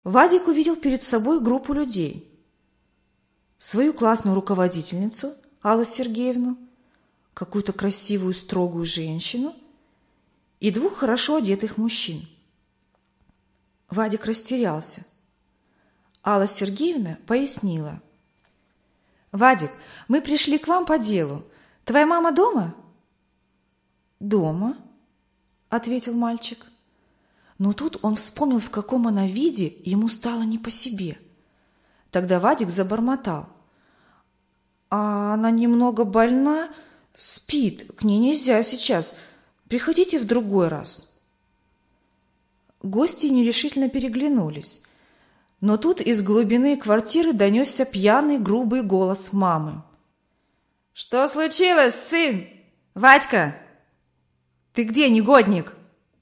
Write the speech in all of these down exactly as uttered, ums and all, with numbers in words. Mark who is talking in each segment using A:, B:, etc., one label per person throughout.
A: Вадик увидел перед собой группу людей. Свою классную руководительницу Аллу Сергеевну, какую-то красивую строгую женщину и двух хорошо одетых мужчин. Вадик растерялся. Алла Сергеевна пояснила. «Вадик, мы пришли к вам по делу. Твоя мама дома?» «Дома», — ответил мальчик. Но тут он вспомнил, в каком она виде, и ему стало не по себе. Тогда Вадик забормотал. «А она немного больна, спит, к ней нельзя сейчас. Приходите в другой раз». Гости нерешительно переглянулись. Но тут из глубины квартиры донесся пьяный, грубый голос мамы. «Что случилось, сын? Вадька, ты где, негодник?»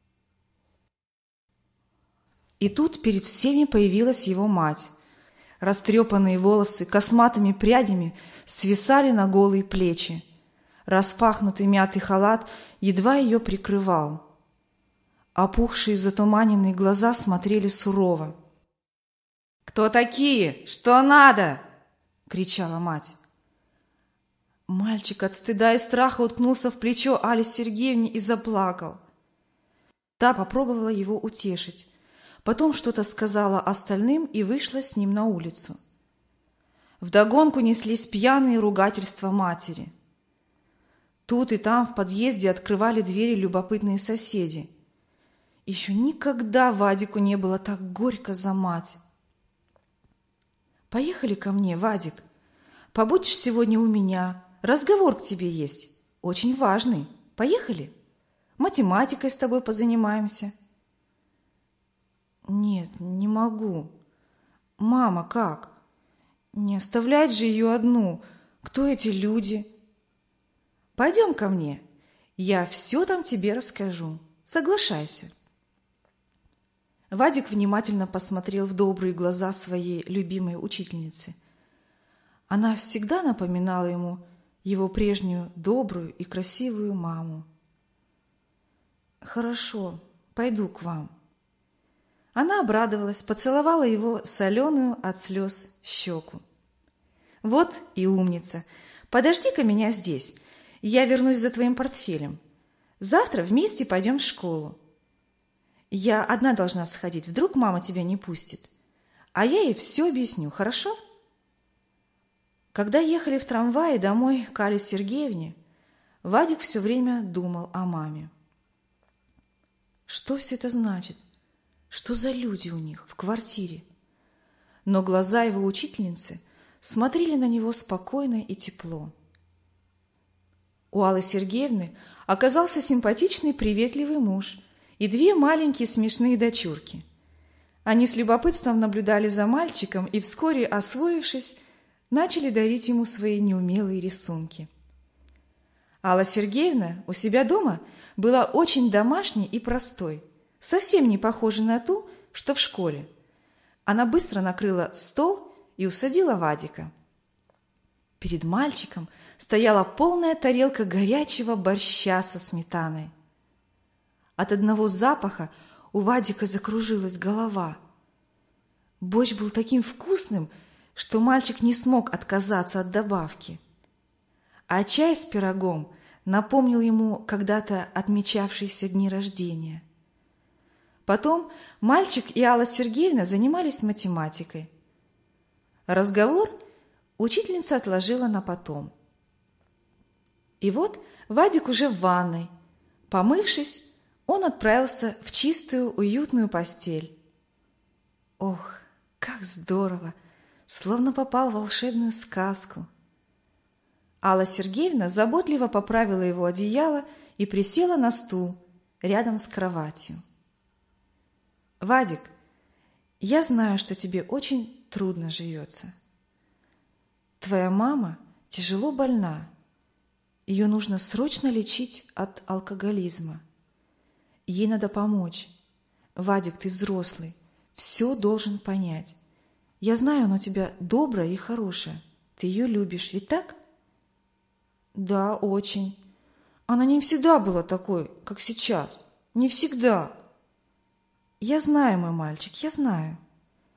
A: И тут перед всеми появилась его мать. Растрепанные волосы косматыми прядями свисали на голые плечи. Распахнутый мятый халат едва ее прикрывал. Опухшие затуманенные глаза смотрели сурово. «Кто такие? Что надо?» — кричала мать. Мальчик от стыда и страха уткнулся в плечо Алле Сергеевне и заплакал. Та попробовала его утешить. Потом что-то сказала остальным и вышла с ним на улицу. Вдогонку неслись пьяные ругательства матери. Тут и там в подъезде открывали двери любопытные соседи. Еще никогда Вадику не было так горько за мать. «Поехали ко мне, Вадик. Побудешь сегодня у меня. Разговор к тебе есть. Очень важный. Поехали? Математикой с тобой позанимаемся». «Нет, не могу. Мама, как? Не оставлять же ее одну. Кто эти люди?» «Пойдем ко мне. Я все там тебе расскажу. Соглашайся». Вадик внимательно посмотрел в добрые глаза своей любимой учительницы. Она всегда напоминала ему его прежнюю добрую и красивую маму. «Хорошо, пойду к вам». Она обрадовалась, поцеловала его соленую от слез щеку. «Вот и умница. Подожди-ка меня здесь. Я вернусь за твоим портфелем. Завтра вместе пойдем в школу. Я одна должна сходить, вдруг мама тебя не пустит. А я ей все объясню, хорошо?» Когда ехали в трамвае домой к Алле Сергеевне, Вадик все время думал о маме. Что все это значит? Что за люди у них в квартире? Но глаза его учительницы смотрели на него спокойно и тепло. У Аллы Сергеевны оказался симпатичный, приветливый муж и две маленькие смешные дочурки. Они с любопытством наблюдали за мальчиком и, вскоре освоившись, начали дарить ему свои неумелые рисунки. Алла Сергеевна у себя дома была очень домашней и простой, совсем не похожей на ту, что в школе. Она быстро накрыла стол и усадила Вадика. Перед мальчиком стояла полная тарелка горячего борща со сметаной. От одного запаха у Вадика закружилась голова. Борщ был таким вкусным, что мальчик не смог отказаться от добавки. А чай с пирогом напомнил ему когда-то отмечавшиеся дни рождения. Потом мальчик и Алла Сергеевна занимались математикой. Разговор учительница отложила на потом. И вот Вадик уже в ванной. Помывшись, он отправился в чистую, уютную постель. Ох, как здорово! Словно попал в волшебную сказку. Алла Сергеевна заботливо поправила его одеяло и присела на стул рядом с кроватью. «Вадик, я знаю, что тебе очень трудно живется. Твоя мама тяжело больна. Ее нужно срочно лечить от алкоголизма. Ей надо помочь. Вадик, ты взрослый, все должен понять. Я знаю, она у тебя добрая и хорошая. Ты ее любишь, ведь так?» «Да, очень. Она не всегда была такой, как сейчас. Не всегда». «Я знаю, мой мальчик, я знаю.